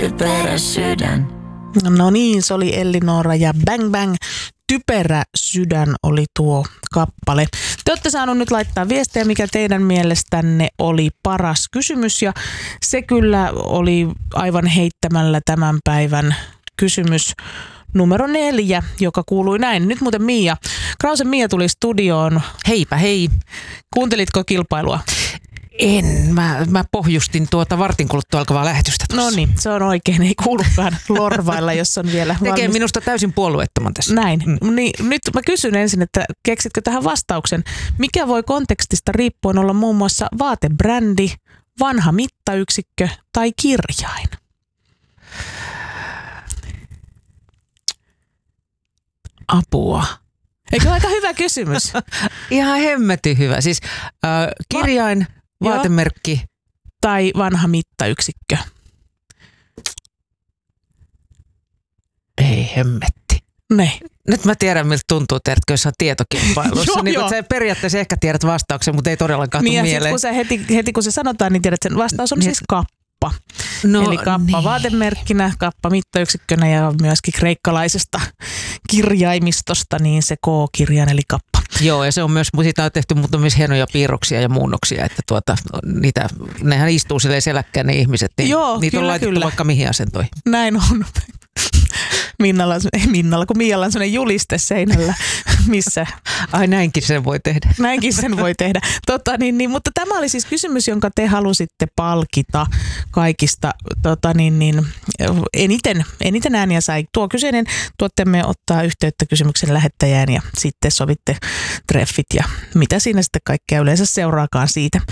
typerä sydän. No niin, se oli Ellinora ja Bang Bang. Typerä sydän oli tuo kappale. Te olette saanut nyt laittaa viestejä, mikä teidän mielestänne oli paras kysymys. Ja se kyllä oli aivan heittämällä tämän päivän kysymys numero 4, joka kuului näin. Nyt muuten Mia. Krausen Mia tuli studioon. Heipä hei. Kuuntelitko kilpailua? En. Mä pohjustin vartin kuluttua alkavaa lähetystä tuossa. No niin, se on oikein. Ei kuulukaan lorvailla, jos on vielä valmis. Tekee minusta täysin puolueettoman tässä. Näin. Niin, nyt mä kysyn ensin, että keksitkö tähän vastauksen? Mikä voi kontekstista riippuen olla muun muassa vaatebrändi, vanha mittayksikkö tai kirjain? Apua. Eikö ole aika hyvä kysymys? Ihan hemmetin hyvä. Siis kirjain, vaatemerkki. Tai vanha mittayksikkö. Ei hemmetti. Ne. Nyt mä tiedän, miltä tuntuu, tiedätkö, jos on tietokilpailussa. Joo. Sä periaatteessa ehkä tiedät vastauksen, mutta ei todellakaan niin, tule ja mieleen. Sit, kun heti kun se sanotaan, niin tiedät, sen vastaus on niin, siis kappa. No, eli kappa niin. Vaatemerkkinä, kappa mittayksikkönä ja myöskin kreikkalaisesta kirjaimistosta, niin se K-kirjain eli kappa. Joo, ja se on myös, siitä on tehty myös hienoja piirroksia ja muunnoksia, että nehän istuu silleen seläkkään ne ihmiset, niin joo, niitä on laitettu vaikka mihin asentoihin. Näin on. Minnalla, kun Mialla on sellainen juliste seinällä, missä... Ai näinkin sen voi tehdä. Näinkin sen voi tehdä. Mutta tämä oli siis kysymys, jonka te halusitte palkita kaikista eniten ääniä sai. Tuo kyseinen tuotteemme ottaa yhteyttä kysymyksen lähettäjään ja sitten sovitte treffit ja mitä siinä sitten kaikkea yleensä seuraakaan siitä.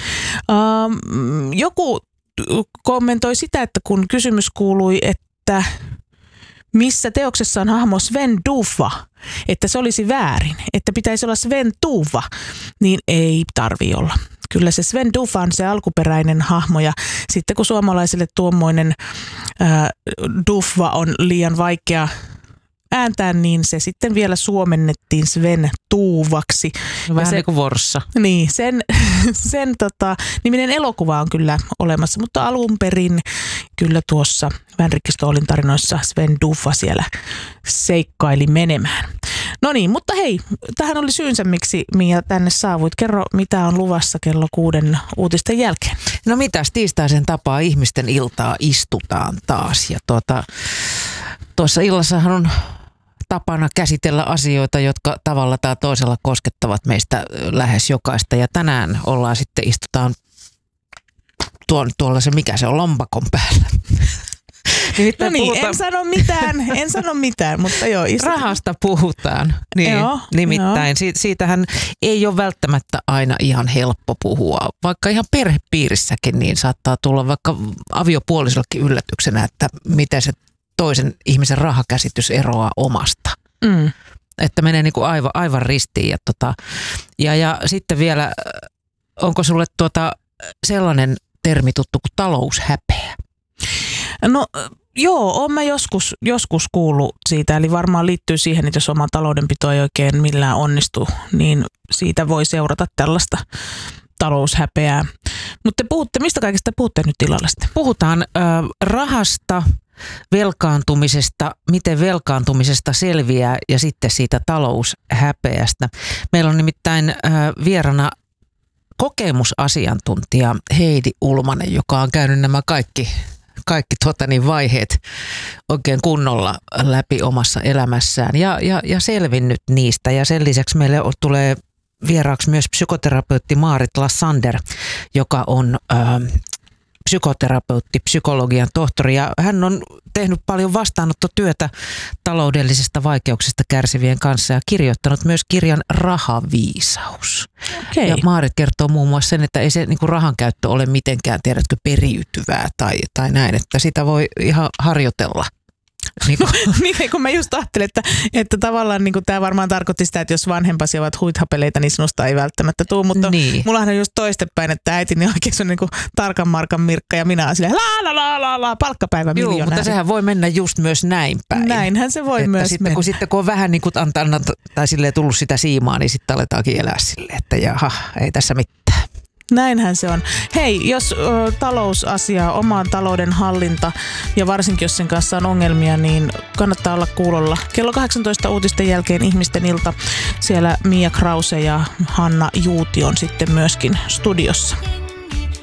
Joku kommentoi sitä, että kun kysymys kuului, että missä teoksessa on hahmo Sven Duva, että se olisi väärin, että pitäisi olla Sven Tuva, niin ei tarvitse olla. Kyllä se Sven Duva on se alkuperäinen hahmo ja sitten kun suomalaisille tuommoinen Duva on liian vaikea ääntää, niin se sitten vielä suomennettiin Sven Tuuvaksi. Vähän niin kuin Vorssa. Niin, sen niminen elokuva on kyllä olemassa, mutta alun perin kyllä tuossa Vänrikki Stoolin tarinoissa Sven Duva siellä seikkaili menemään. No niin, mutta hei, tähän oli syynsä, miksi Mia tänne saavuit. Kerro, mitä on luvassa kello 6 uutisten jälkeen. No mitäs, tiistaisen tapaa ihmisten iltaa istutaan taas. Ja tuossa illassahan on tapana käsitellä asioita, jotka tavalla tai toisella koskettavat meistä lähes jokaista. Ja tänään istutaan tuolla se, mikä se on, lompakon päällä. No niin, en sano mitään, mutta joo. Rahasta puhutaan. Niin, joo, nimittäin siitähän ei ole välttämättä aina ihan helppo puhua. Vaikka ihan perhepiirissäkin niin saattaa tulla vaikka aviopuolisollekin yllätyksenä, että miten se toisen ihmisen rahakäsitys eroaa omasta. Mm. Että menee niin kuin aivan ristiin. Ja sitten vielä, onko sulle sellainen termi tuttu kuin taloushäpeä? No joo, oon mä joskus kuullut siitä, eli varmaan liittyy siihen, että jos oma taloudenpito ei oikein millään onnistu, niin siitä voi seurata tällaista taloushäpeää. Mutta mistä kaikesta puhutte nyt tilalla sitten? Puhutaan rahasta, velkaantumisesta, miten velkaantumisesta selviää ja sitten siitä taloushäpeästä. Meillä on nimittäin vieraana kokemusasiantuntija Heidi Ulmanen, joka on käynyt nämä kaikki vaiheet oikein kunnolla läpi omassa elämässään ja selvinnyt niistä. Ja sen lisäksi meille tulee vieraaksi myös psykoterapeutti Maarit Lassander, joka on psykoterapeutti, psykologian tohtori, ja hän on tehnyt paljon vastaanottotyötä taloudellisista vaikeuksista kärsivien kanssa ja kirjoittanut myös kirjan Rahaviisaus. Okay. Ja Maarit kertoo muun muassa sen, että ei se niin kuin rahan käyttö ole mitenkään, tiedätkö, periytyvää tai näin, että sitä voi ihan harjoitella. Niin, kun mä just ajattelin, että tavallaan niin tämä varmaan tarkoitti sitä, että jos vanhempasi ovat huithapeleita, niin sinusta ei välttämättä tule, mutta niin. Mullahan on just toistepäin, että äitini oikein on niin tarkan markan Mirkka ja minä olen silleen la palkkapäivä miljonääri. Joo, mutta sehän voi mennä just myös näin päin. Näinhän se voi että myös sitten, mennä. Kun on vähän niin kuin tai silleen tullut sitä siimaa, niin sitten aletaankin elää silleen, että jaha, ei tässä mitään. Näinhän se on. Hei, jos talousasia, oman talouden hallinta ja varsinkin jos sen kanssa on ongelmia, niin kannattaa olla kuulolla. Kello 18 uutisten jälkeen Ihmisten ilta. Siellä Mia Krause ja Hanna Juuti on sitten myöskin studiossa.